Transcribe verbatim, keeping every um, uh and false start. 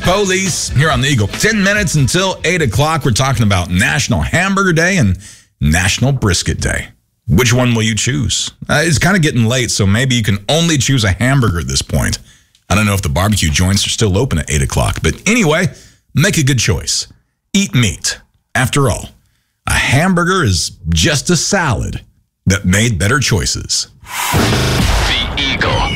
Police here on the Eagle. Ten minutes until eight o'clock. We're talking about National Hamburger Day and National Brisket Day. Which one will you choose? Uh, it's kind of getting late, so maybe you can only choose a hamburger at this point. I don't know if the barbecue joints are still open at eight o'clock. But anyway, make a good choice. Eat meat. After all, a hamburger is just a salad that made better choices. The Eagle.